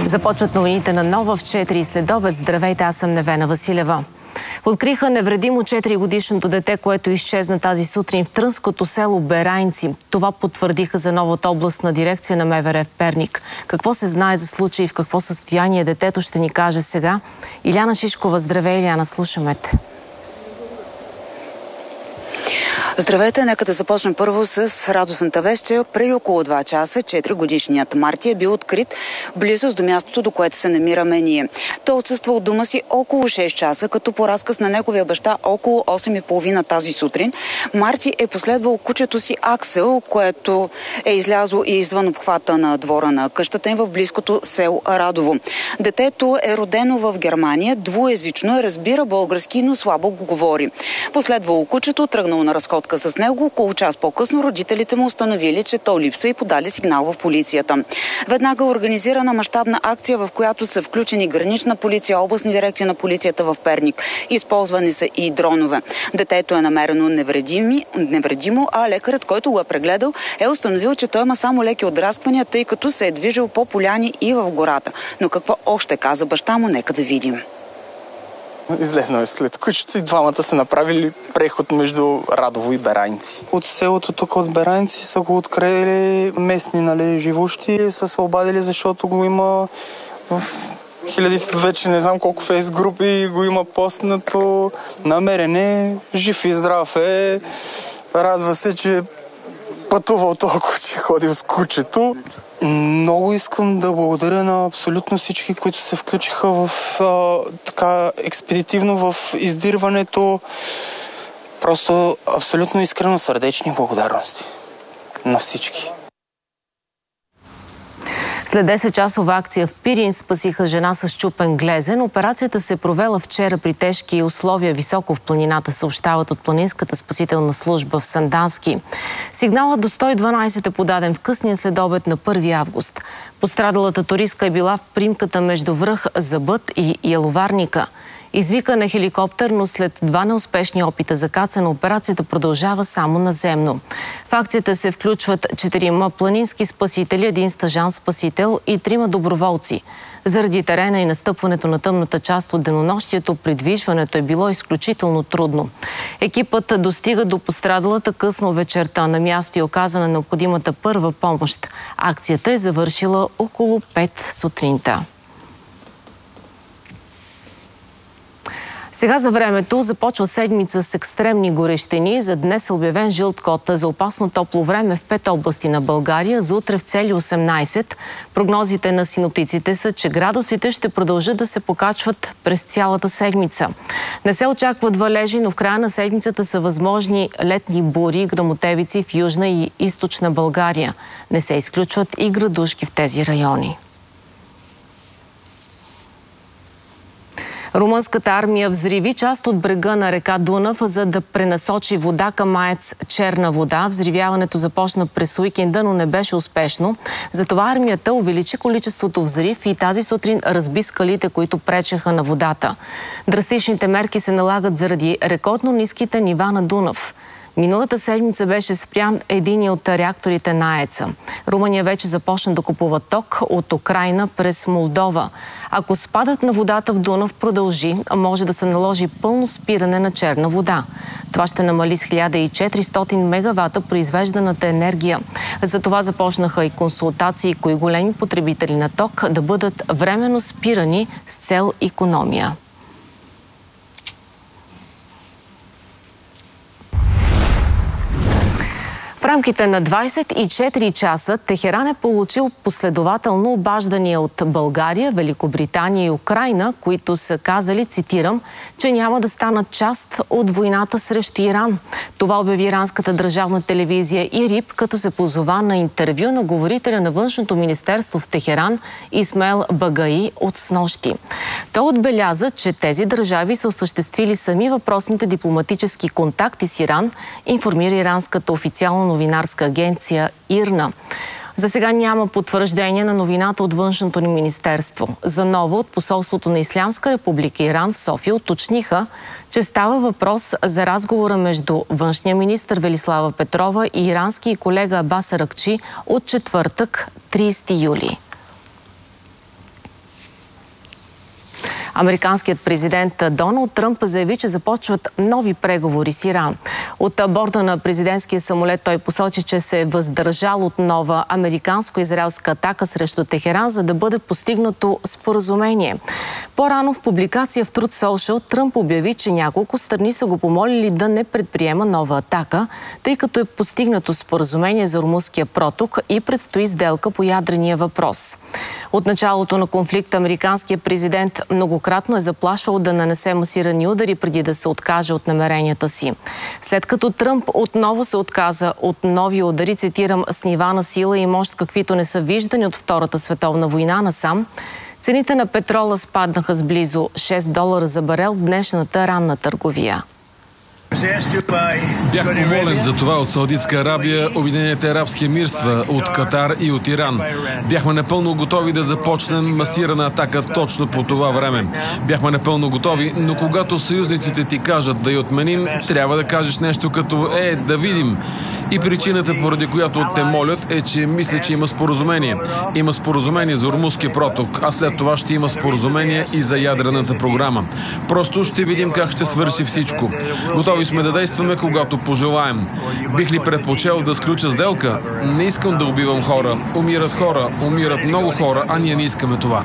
Започват новините на Нова в 4 следобед. Здравейте, аз съм Невена Василева. Откриха невредимо 4-годишното дете, което изчезна тази сутрин в трънското село Берайнци. Това потвърдиха за новата областна дирекция на МВР в Перник. Какво се знае за случай и в какво състояние детето ще ни каже сега Иляна Шишкова. Здравей, Иляна, слушаме те. Здравейте, нека да започнем първо с радостната вест, че преди около 2 часа 4-годишният Марти е бил открит близост до мястото, до което се намираме ние. Той отсъства от дома си около 6 часа, като по разказ на неговия баща около 8:30 тази сутрин. Марти е последвал кучето си Аксел, което е излязло и извън обхвата на двора на къщата им в близкото село Радово. Детето е родено в Германия, двуезично, разбира български, но слабо го говори. Последвало кучето, тръгнало на разходка с него. Около час по-късно родителите му установили, че той липсва и подали сигнал в полицията. Веднага организирана мащабна акция, в която са включени гранична полиция, областна дирекция на полицията в Перник. Използвани са и дронове. Детето е намерено невредимо, а лекарът, който го е прегледал, е установил, че той има само леки отрасквания, тъй като се е движил по поляни и в гората. Но какво още каза баща му, нека да видим. Излезнал е след кучето и двамата са направили преход между Радово и Берайнци. От селото тук от Берайнци са го открили местни, живущи, са се обадили, защото го има в хиляди, вече не знам колко фейс групи, го има постнато, намерене, жив и здрав е, радва се, че пътувал толкова, че ходил с кучето. Много искам да благодаря на абсолютно всички, които се включиха така експедитивно в издирването. Просто абсолютно искрено сърдечни благодарности на всички. След 10-часова акция в Пирин спасиха жена с счупен глезен. Операцията се провела вчера при тежки условия високо в планината, съобщават от Планинската спасителна служба в Сандански. Сигналът до 112 е подаден в късния следобед на 1 август. Пострадалата туристка е била в примката между връх Забът и Яловарника. Извикан е хеликоптер, но след 2 неуспешни опита за кацане, операцията продължава само наземно. В акцията се включват 4 планински спасители, 1 стажант-спасител и 3 доброволци. Заради терена и настъпването на тъмната част от денонощието, придвижването е било изключително трудно. Екипът достига до пострадалата късно вечерта. На място е оказана необходимата първа помощ. Акцията е завършила около 5 сутринта. Сега за времето започва седмица с екстремни горещини. За днес е обявен жълт код за опасно топло време в 5 области на България, за утре в цели 18. Прогнозите на синоптиците са, че градусите ще продължат да се покачват през цялата седмица. Не се очакват валежи, но в края на седмицата са възможни летни бури и гръмотевици в Южна и Източна България. Не се изключват и градушки в тези райони. Румънската армия взриви част от брега на река Дунав, за да пренасочи вода към АЕЦ Черна вода. Взривяването започна през уикенда, но не беше успешно. Затова армията увеличи количеството взрив и тази сутрин разби скалите, които пречеха на водата. Драстичните мерки се налагат заради рекордно ниските нива на Дунав. Миналата седмица беше спрян един от реакторите на АЕЦ-а. Румъния вече започна да купува ток от Украйна през Молдова. Ако спадът на водата в Дунав продължи, може да се наложи пълно спиране на черна вода. Това ще намали с 1400 мегавата произвежданата енергия. Затова започнаха и консултации, кои големи потребители на ток да бъдат временно спирани с цел икономия. В рамките на 24 часа Техеран е получил последователно обаждания от България, Великобритания и Украйна, които са казали, цитирам, че няма да станат част от войната срещу Иран. Това обяви иранската държавна телевизия ИРИБ, като се позова на интервю на говорителя на Външното министерство в Техеран Исмаел Багаи от снощи. Той отбеляза, че тези държави са осъществили сами въпросните дипломатически контакти с Иран, информира иранската официална новинарска агенция ИРНА. За сега няма потвърждение на новината от Външното ни министерство. За ново от посолството на Ислямска република Иран в София уточниха, че става въпрос за разговора между външния министър Велислава Петрова и ирански колега Абас Аракчи от четвъртък, 30 юли. Американският президент Доналд Тръмп заяви, че започват нови преговори с Иран. От борда на президентския самолет той посочи, че се е въздържал от нова американско-израелска атака срещу Техеран, за да бъде постигнато споразумение. По-рано в публикация в Truth Social Тръмп обяви, че няколко страни са го помолили да не предприема нова атака, тъй като е постигнато споразумение за Ормузския проток и предстои сделка по ядрения въпрос. От началото на конфликта американският президент многократно е заплашвал да нанесе масирани удари преди да се откаже от намеренията си. След като Тръмп отново се отказа от нови удари, цитирам, с нива на сила и мощ, каквито не са виждани от Втората световна война насам, цените на петрола спаднаха с близо $6 за барел в днешната ранна търговия. Бях помолен за това от Саудитска Арабия, Обединените арабски емирства, от Катар и от Иран. Бяхме напълно готови да започнем масирана атака точно по това време. Бяхме напълно готови, но когато съюзниците ти кажат да я отменим, трябва да кажеш нещо като да видим. И причината, поради която те молят, е, че мисля, че има споразумение. Има споразумение за Ормузския проток, а след това ще има споразумение и за ядрената програма. Просто ще видим как ще свърши всичко. Готови сме да действаме, когато пожелаем. Бих ли предпочел да сключа сделка? Не искам да убивам хора. Умират много хора, а ние не искаме това.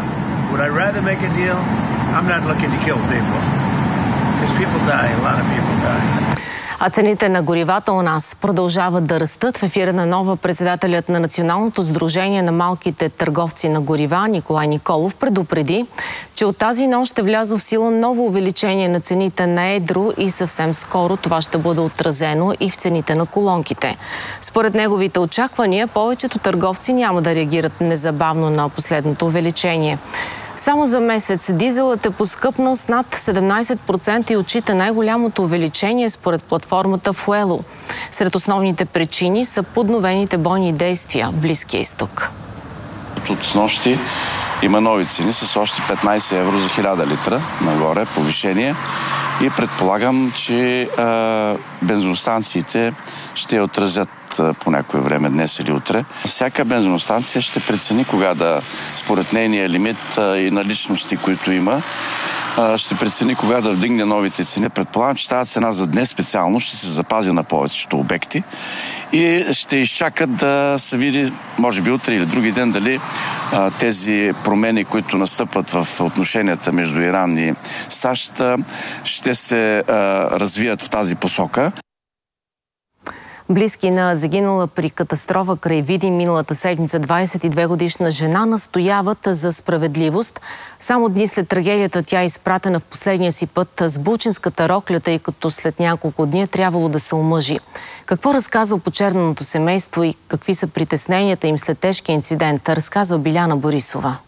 А цените на горивата у нас продължават да растат. В ефира на Нова председателят на Националното сдружение на малките търговци на горива Николай Николов предупреди, че от тази нощ ще вляза в сила ново увеличение на цените на едро и съвсем скоро това ще бъде отразено и в цените на колонките. Според неговите очаквания, повечето търговци няма да реагират незабавно на последното увеличение. Само за месец дизелът е поскъпнал с над 17% и отчита най-голямото увеличение според платформата Fuelo. Сред основните причини са подновените бойни действия в Близкия изток. От снощи има нови цени с още 15 евро за 1000 литра нагоре, повишение. И предполагам, че бензиностанциите ще я отразят по някое време, днес или утре. Всяка бензиностанция ще прецени кога да, според нейния лимит и наличности, които има, ще прецени кога да вдигне новите цени. Предполагам, че тази цена за днес специално ще се запази на повечето обекти и ще изчакат да се види, може би утре или други ден, дали тези промени, които настъпват в отношенията между Иран и САЩ, ще се развият в тази посока. Близки на загинала при катастрофа край Видин миналата седмица 22-годишна жена настояват за справедливост. Само дни след трагедията тя е изпратена в последния си път с булчинската рокля, тъй като след няколко дни е трябвало да се омъжи. Какво разказва почерненото семейство и какви са притесненията им след тежкия инцидент, разказва Биляна Борисова.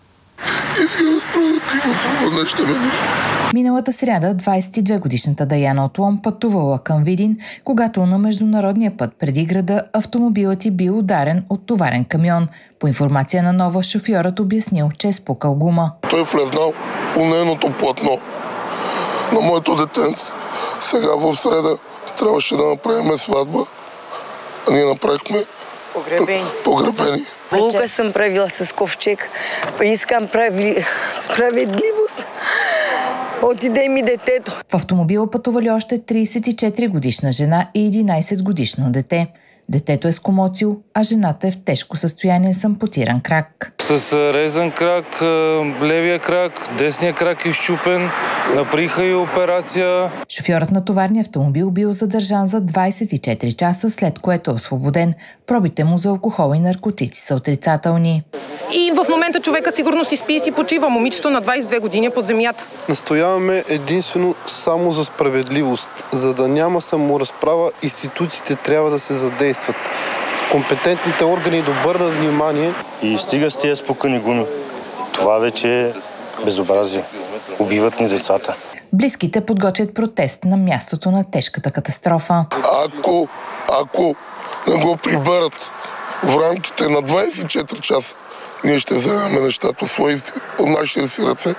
Миналата сряда 22-годишната Даяна от Лом пътувала към Видин, когато на международния път преди града автомобилът й бил ударен от товарен камион. По информация на Нова, шофьорът обяснил, че е спукал гума. Той влезнал по нейното платно на моето детенце. Сега в среда трябваше да направим сватба, а ние направихме погребени. Лука съм правила с ковчег. Искам справедливост. Отиде ми детето. В автомобила пътували още 34-годишна жена и 11-годишно дете. Детето е с комоцио, а жената е в тежко състояние с ампутиран крак. С резан крак, левия крак, десния крак е счупен, направиха и операция. Шофьорът на товарния автомобил бил задържан за 24 часа, след което е освободен. Пробите му за алкохол и наркотици са отрицателни. И в момента човека сигурно си спи и си почива. Момичето на 22 години под земята. Настояваме единствено само за справедливост. За да няма саморазправа, институциите трябва да се задействат. Компетентните органи да обърнат внимание. И стига с тези спукани гуми. Това вече е безобразие. Убиват ни децата. Близките подготвят протест на мястото на тежката катастрофа. Ако не го приберат в рамките на 24 часа, ние ще вземем нещата от нашите си ръце.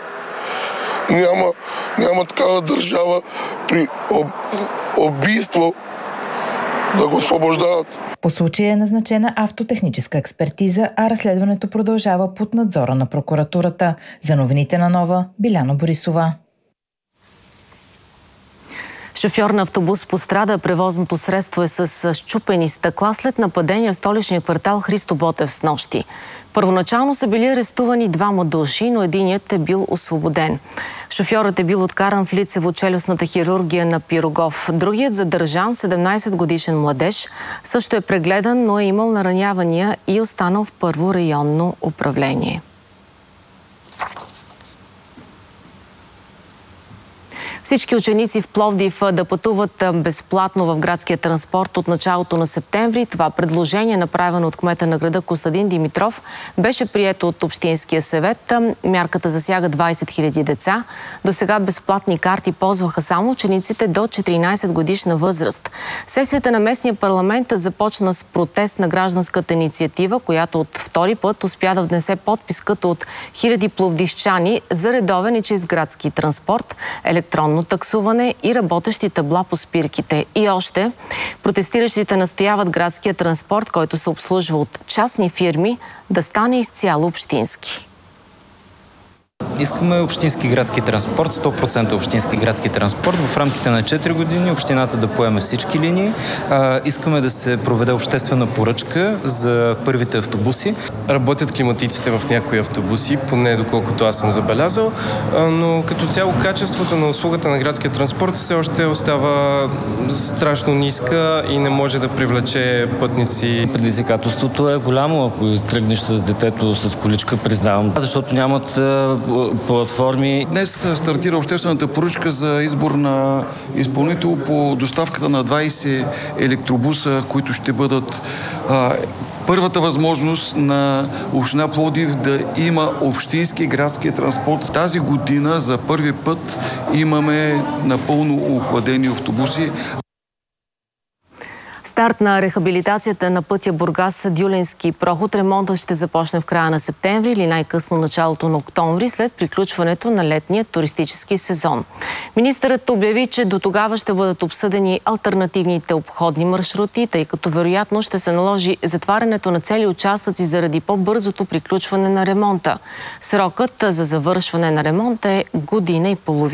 Няма такава държава при убийство да го освобождават. По случая е назначена автотехническа експертиза, а разследването продължава под надзора на прокуратурата. За новините на Нова, Биляна Борисова. Шофьор на автобус пострада. Превозното средство е с счупени стъкла след нападение в столичния квартал Христо Ботев снощи. Първоначално са били арестувани 2 души, но единият е бил освободен. Шофьорът е бил откаран в лицево-челюстната хирургия на Пирогов. Другият задържан, 17-годишен младеж, също е прегледан, но е имал наранявания и останал в първо районно управление. Всички ученици в Пловдив да пътуват безплатно в градския транспорт от началото на септември. Това предложение, направено от кмета на града Костадин Димитров, беше прието от Общинския съвет. Мярката засяга 20 000 деца. До сега безплатни карти ползваха само учениците до 14 годишна възраст. Сесията на местния парламент започна с протест на гражданската инициатива, която от втори път успя да внесе подписката от хиляди пловдивчани за редовен и чист градски транспорт, електронно таксуване и работещи табла по спирките. И още, протестиращите настояват градския транспорт, който се обслужва от частни фирми, да стане изцяло общински. Искаме общински градски транспорт, 100% общински градски транспорт. В рамките на 4 години общината да поеме всички линии. Искаме да се проведе обществена поръчка за първите автобуси. Работят климатиците в някои автобуси, поне доколкото аз съм забелязал, но като цяло качеството на услугата на градския транспорт все още остава страшно ниска и не може да привлече пътници. Предизвикателството е голямо, ако тръгнеш с детето с количка, признавам, защото нямат платформи. Днес стартира обществената поръчка за избор на изпълнител по доставката на 20 електробуса, които ще бъдат първата възможност на община Пловдив да има общински градски транспорт. Тази година за първи път имаме напълно охладени автобуси. Старт на рехабилитацията на пътя Бургас-Дюлински проход. Ремонтът ще започне в края на септември или най-късно началото на октомври, след приключването на летния туристически сезон. Министърът обяви, че до тогава ще бъдат обсъдени алтернативните обходни маршрути, тъй като вероятно ще се наложи затварянето на цели участъци заради по-бързото приключване на ремонта. Срокът за завършване на ремонта е 1,5 години.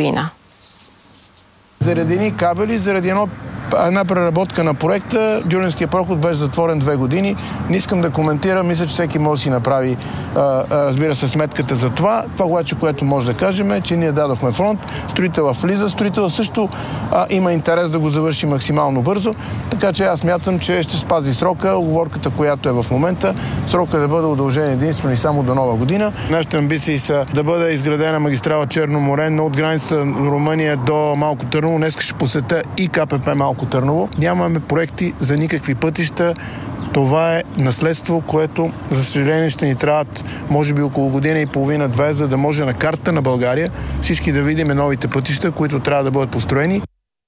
Заради едни кабели, заради една преработка на проекта, Дюлинския проход беше затворен 2 години. Не искам да коментирам, мисля, че всеки може да си направи, разбира се, сметката за това. Това обаче, което може да кажем е, че ние дадохме фронт, строителът влиза, строителът също има интерес да го завърши максимално бързо, така че аз смятам, че ще спази срока, уговорката, която е в момента, срока да бъде удължен единствено и само до Нова година. Нашите амбиции са да бъде изградена магистрала Черно море, но от граница Румъния до Малко Търново. Днес ще посетя и КПП Малко Търново. Нямаме проекти за никакви пътища. Това е наследство, което, за съжаление, ще ни трябват може би около 1,5 година-2, за да може на карта на България всички да видим новите пътища, които трябва да бъдат построени.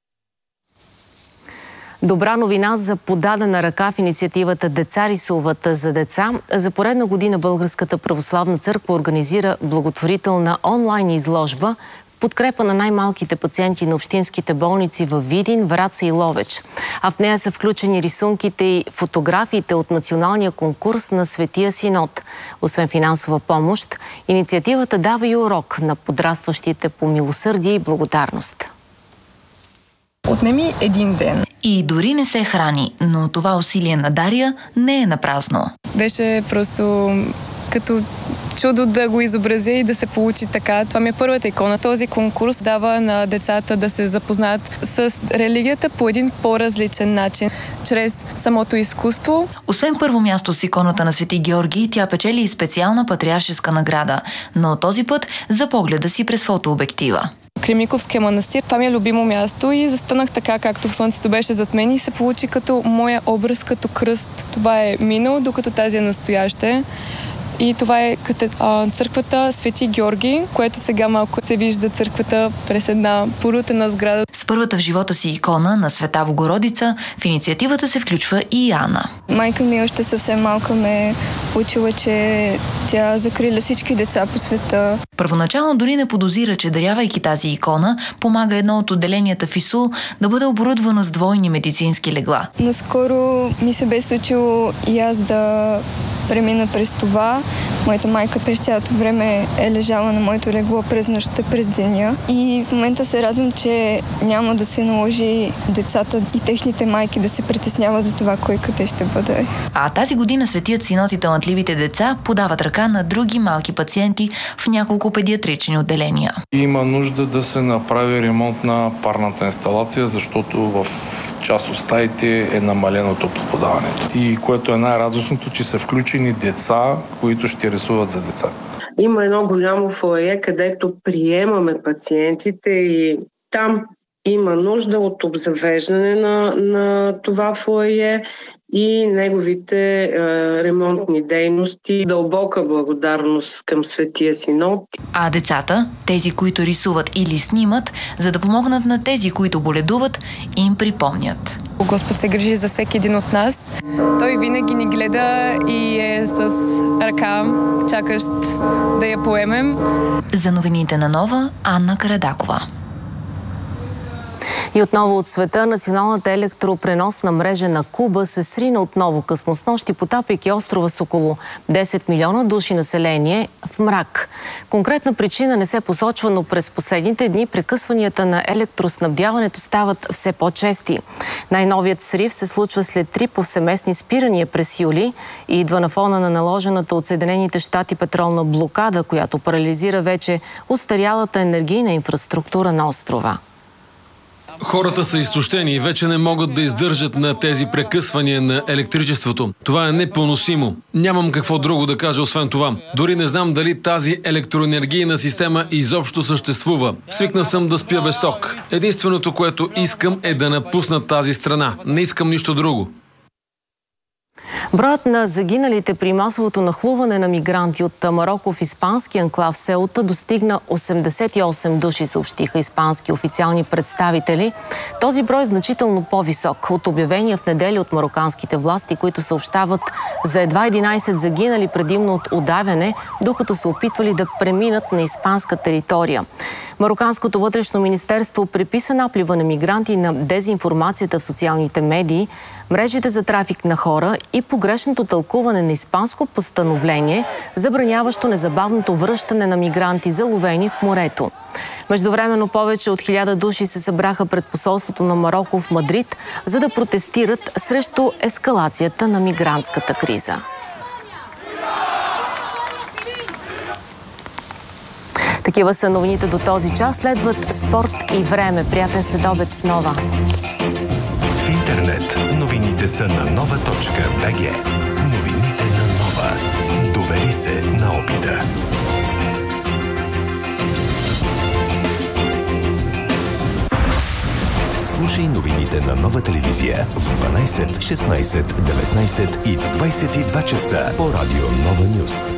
Добра новина за подадена ръка в инициативата "Деца рисуват за деца". За поредна година Българската православна църква организира благотворителна онлайн изложба в подкрепа на най-малките пациенти на общинските болници във Видин, Враца и Ловеч. А в нея са включени рисунките и фотографиите от националния конкурс на Светия Синод. Освен финансова помощ, инициативата дава и урок на подрастващите по милосърдие и благодарност. Отнеми един ден. И дори не се храни, но това усилие на Дария не е напразно. Беше просто като чудо да го изобразя и да се получи така. Това ми е първата икона. Този конкурс дава на децата да се запознаят с религията по един по-различен начин, чрез самото изкуство. Освен първо място с иконата на Свети Георги, тя печели и специална патриаршеска награда, но този път за погледа си през фотообектива. Кремиковския манастир. Това ми е любимо място и застанах така, както слънцето беше зад мен и се получи като моя образ, като кръст. Това е минало, докато тази е настояще. И това е църквата Свети Георги, което сега малко се вижда църквата през една порутена сграда. С първата в живота си икона на Света Богородица в инициативата се включва и Ана. Майка ми още съвсем малка ме учила, че тя закриля всички деца по света. Първоначално дори не подозира, че дарявайки тази икона, помага едно от отделенията в ИСУЛ да бъде оборудвано с двойни медицински легла. Наскоро ми се бе случило и аз да премина през това. Моята майка през цялото време е лежала на моето легло през нощта, през деня. И в момента се радвам, че няма да се наложи децата и техните майки да се притесняват за това кой къде ще бъде. А тази година Светият синод и талантливите деца подават ръка на други малки пациенти в няколко педиатрични отделения. Има нужда да се направи ремонт на парната инсталация, защото в част от стаите е намалено топлоподаването. И което е най-радостното, че са включени деца, които ще рисуват за деца. Има едно голямо фоайе, където приемаме пациентите и там има нужда от обзавеждане на това фоайе и неговите ремонтни дейности. Дълбока благодарност към Светия синод. А децата, тези, които рисуват или снимат, за да помогнат на тези, които боледуват, им припомнят. Господ се грижи за всеки един от нас. Той винаги ни гледа и е с ръка, чакащ да я поемем. За новините на Нова, Анна Карадакова. И отново от света, националната електропреносна мрежа на Куба се срина отново късно с нощи, потапяйки острова с около 10 милиона души население в мрак. Конкретна причина не се посочва, но през последните дни прекъсванията на електроснабдяването стават все по-чести. Най-новият срив се случва след 3 повсеместни спирания през юли и идва на фона на наложената от Съединените щати петролна блокада, която парализира вече устарялата енергийна инфраструктура на острова. Хората са изтощени и вече не могат да издържат на тези прекъсвания на електричеството. Това е непоносимо. Нямам какво друго да кажа освен това. Дори не знам дали тази електроенергийна система изобщо съществува. Свикна съм да спя без ток. Единственото, което искам, е да напусна тази страна. Не искам нищо друго. Броят на загиналите при масовото нахлуване на мигранти от Мароко в испански анклав Сеута достигна 88 души, съобщиха испански официални представители. Този брой е значително по-висок от обявения в неделя от мароканските власти, които съобщават за едва 11 загинали предимно от удавяне, докато се опитвали да преминат на испанска територия. Мароканското вътрешно министерство приписа наплива на мигранти на дезинформацията в социалните медии, мрежите за трафик на хора и погрешното тълкуване на испанско постановление, забраняващо незабавното връщане на мигранти, заловени в морето. Междувременно повече от 1000 души се събраха пред посолството на Мароко в Мадрид, за да протестират срещу ескалацията на мигрантската криза. Такива са новините до този час. Следват спорт и време. Приятен следобед с Нова. В интернет новините са на nova.bg. Новините на Нова. Довери се на опита. Слушай новините на Нова телевизия в 12, 16, 19 и в 22 часа по радио Нова Нюс.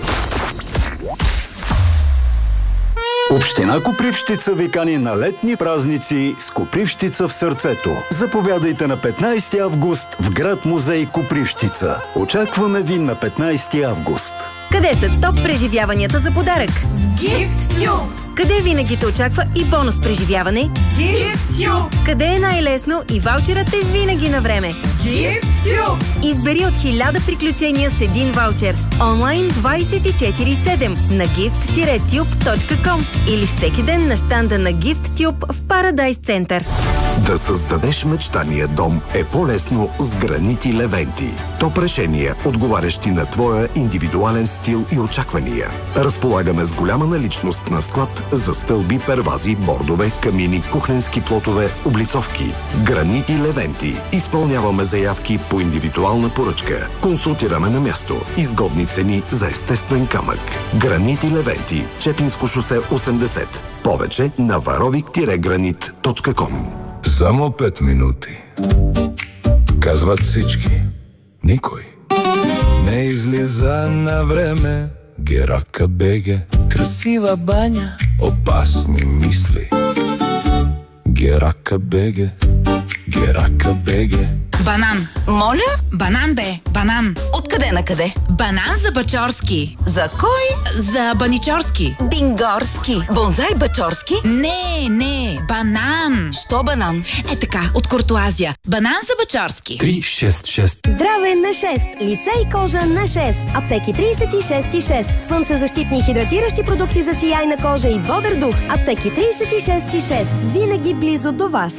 Община Копривщица ви кани на летни празници с Копривщица в сърцето. Заповядайте на 15 август в град музей Копривщица. Очакваме ви на 15 август. Къде са топ преживяванията за подарък? GiftTube! Къде винаги те очаква и бонус преживяване? GiftTube! Къде е най-лесно и ваучерът е винаги на време? GiftTube! Избери от 1000 приключения с един ваучер. Онлайн 24/7 на gift-tube.com или всеки ден на щанда на GiftTube в Парадайс Център. Да създадеш мечтания дом е по-лесно с гранити Левенти. Топ решения, отговарящи на твоя индивидуален стил и очаквания. Разполагаме с голяма наличност на склад за стълби, первази, бордове, камини, кухненски плотове, облицовки. Гранити Левенти. Изпълняваме заявки по индивидуална поръчка. Консултираме на място. Изгодни цени за естествен камък. Гранити Левенти. Чепинско шосе 80. Повече на varovik-granit.com. Само 5 минути. Казват всички. Никой не излиза на време. Герака БГ. Красива баня. Опасни мисли. Герака БГ. Герака БГ. Банан. Моля? Банан бе. Банан. Откъде на къде? Банан за Бачорски. За кой? За Баничорски. Бингорски. Бонзай Бачорски? Не. Банан. Що банан? Е така, от Куртуазия. Банан за Бачорски. 366. Здраве на 6. Лице и кожа на 6. Аптеки 36,6. Слънцезащитни хидратиращи продукти за сияйна кожа и бодър дух. Аптеки 36,6. Винаги близо до вас.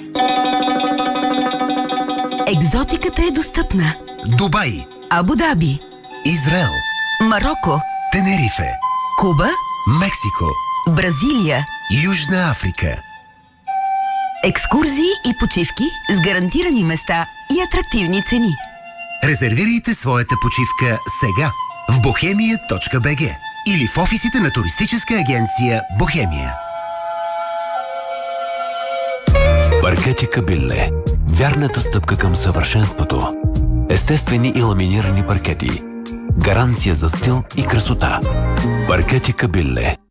Екзотиката е достъпна. Дубай, Абу Даби, Израел, Мароко, Тенерифе, Куба, Мексико, Бразилия, Южна Африка. Екскурзии и почивки с гарантирани места и атрактивни цени. Резервирайте своята почивка сега в bohemia.bg или в офисите на туристическа агенция Бохемия. Паркети Кабилле. Вярната стъпка към съвършенството. Естествени и ламинирани паркети. Гаранция за стил и красота. Паркети Кабилле.